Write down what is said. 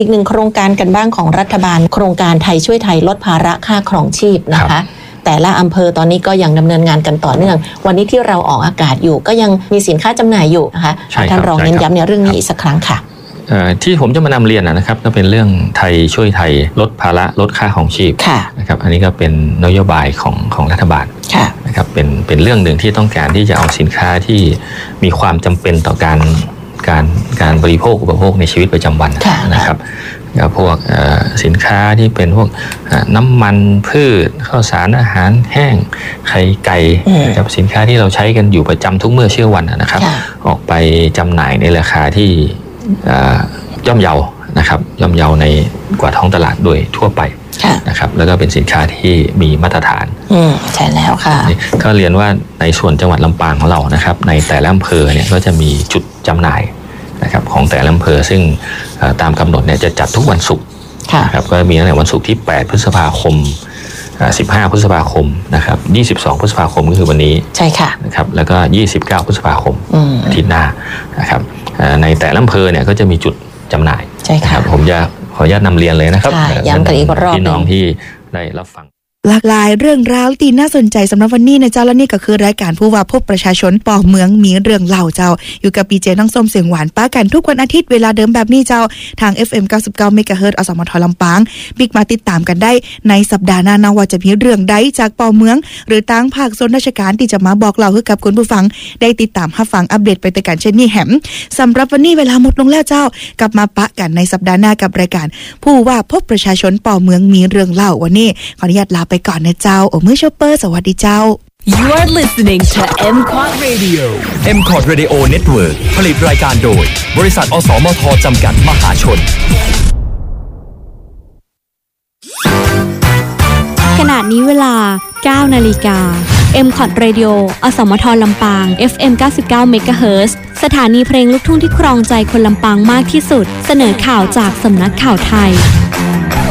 อีกหนึ่งโครงการกันบ้างของรัฐบาลโครงการไทยช่วยไทยลดภาระค่าครองชีพนะคะแต่ละอำเภอตอนนี้ก็ยังดำเนินงานกันต่อเนื่องวันนี้ที่เราออกอากาศอยู่ก็ยังมีสินค้าจำหน่ายอยู่นะคะท่านรองเน้นย้ำในเรื่องนี้อีกสักครั้งค่ะที่ผมจะมานำเรียนนะครับก็เป็นเรื่องไทยช่วยไทยลดภาระลดค่าครองชีพนะครับอันนี้ก็เป็นนโยบายของรัฐบาลนะครับเป็นเรื่องหนึ่งที่ต้องการที่จะเอาสินค้าที่มีความจำเป็นต่อการบริโภคอุปโภคในชีวิตประจำวันนะครับพวกสินค้าที่เป็นพวกน้ำมันพืชข้าวสารอาหารแห้งไข่ไก่กับสินค้าที่เราใช้กันอยู่ประจำทุกเมื่อเชื่อวันนะครับออกไปจำหน่ายในราคาที่ย่อมเยานะครับย่อมเยาในกว่าท้องตลาดโดยทั่วไปนะครับแล้วก็เป็นสินค้าที่มีมาตรฐานใช่แล้วค่ะก็เรียนว่าในส่วนจังหวัดลำปางของเรานะครับในแต่ละอำเภอเนี่ยก็จะมีจุดจำหน่ายนะครับของแต่ละอำเภอซึ่งตามกำหนดเนี่ยจะจัดทุกวันศุกร์นะครับก็มีตั้งแต่วันศุกร์ที่8พฤษภาคม15พฤษภาคมนะครับ22พฤษภาคมก็คือวันนี้ใช่ค่ะนะครับแล้วก็29พฤษภาคมอาทิตย์หน้านะครับในแต่ละอำเภอเนี่ยก็จะมีจุดจำหน่ายใช่ค่ะผมจะขออนุญาตนำเรียนเลยนะครับย้ำกันอีกรอบพี่น้องที่ได้รับฟังหลากหลายเรื่องราวที่น่าสนใจสำหรับวันนี้นะเจ้าและนี่ก็คือรายการผู้ว่าพบประชาชนป่อเมืองมีเรื่องเล่าเจ้าอยู่กับปีเจน้องส้มเสียงหวานป้ากันทุกวันอาทิตย์เวลาเดิมแบบนี้เจ้าทาง FM 99 MHz อสมทลำปางบิ๊กมาติดตามกันได้ในสัปดาห์หน้านะว่าจะมีเรื่องใดจากป่อเมืองหรือต่างภาคส่วนราชการที่จะมาบอกเล่าให้กับคุณผู้ฟังได้ติดตามรับฟังอัปเดตไปแต่กันเช่นนี้แหมสำหรับวันนี้เวลาหมดลงแล้วเจ้ากลับมาปะกันในสัปดาห์หน้ากับรายการผู้ว่าพบประชาชนป่อเมืองมีเรื่องเล่าวันนี้ขออนุญาตลาไปก่อนนะเจ้าโอมือชอปเปอร์สวัสดีเจ้า You are listening to MQuad Radio MQuad Radio Network ผลิตรายการโดยบริษัทอสมทจำกัดมหาชนขณะนี้เวลา 9 นาฬิกา MQuad Radio อสมทลำปาง FM 99 MHz สถานีเพลงลูกทุ่งที่ครองใจคนลำปางมากที่สุดเสนอข่าวจากสำนักข่าวไทย